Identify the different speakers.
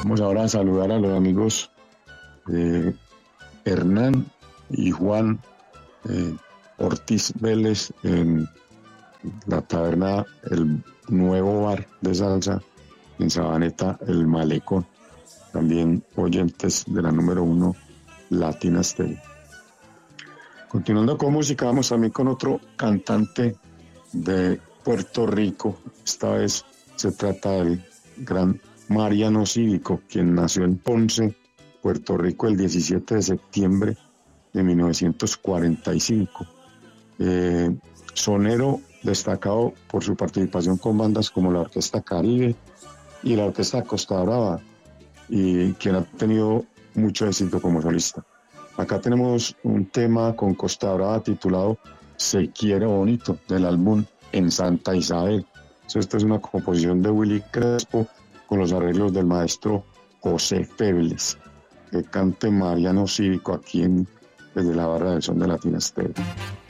Speaker 1: Vamos ahora a saludar a los amigos Hernán y Juan Ortiz Vélez en la taberna El Nuevo Bar de Salsa en Sabaneta, El Malecón. También oyentes de la número 1 Latina Stereo. Continuando con música, vamos también con otro cantante de Puerto Rico. Esta vez se trata del gran Mariano Cívico, quien nació en Ponce, Puerto Rico, el 17 de septiembre de 1945. Sonero destacado por su participación con bandas como la Orquesta Caribe y la Orquesta Costa Brava, y quien ha tenido mucho éxito como solista. Acá tenemos un tema con Costa Brava titulado Se Quiere Bonito, del álbum En Santa Isabel. Esta es una composición de Willy Crespo con los arreglos del maestro José Febles. Que cante Mariano Cívico aquí desde la barra del son de Latina Stereo.